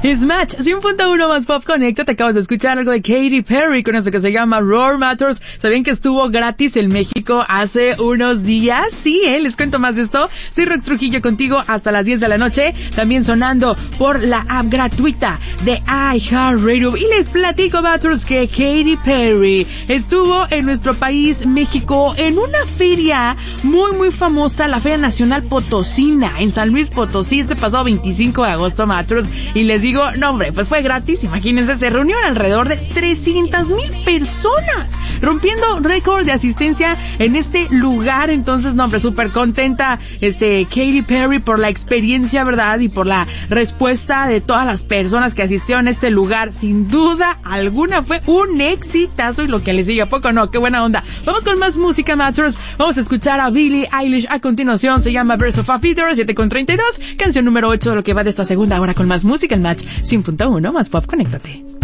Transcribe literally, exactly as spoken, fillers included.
Smash, cien punto uno más Pop Conecta. Te acabas de escuchar algo de Katy Perry con eso que se llama Roar Matters. ¿Sabían que estuvo gratis en México hace unos días? Sí, ¿eh? Les cuento más de esto. Soy Rox Trujillo contigo hasta las diez de la noche. También sonando por la app gratuita de iHeartRadio. Y les platico, Matters, que Katy Perry estuvo en nuestro país, México, en una feria muy, muy famosa, la Feria Nacional Potosina, en San Luis Potosí, este pasado veinticinco de agosto, Matters. Y les digo, no hombre, pues fue gratis, imagínense, se reunieron alrededor de trescientas mil personas, rompiendo récord de asistencia en este lugar. Entonces, no hombre, súper contenta, este, Katy Perry por la experiencia, ¿verdad? Y por la respuesta de todas las personas que asistieron a este lugar. Sin duda alguna fue un exitazo y lo que les diga, poco no, qué buena onda. Vamos con más música, Matters. Vamos a escuchar a Billie Eilish a continuación, se llama Birds of a Feather, siete con treinta y dos, canción número ocho de lo que va de esta segunda hora con más música en Match cien punto uno más Pop, conéctate.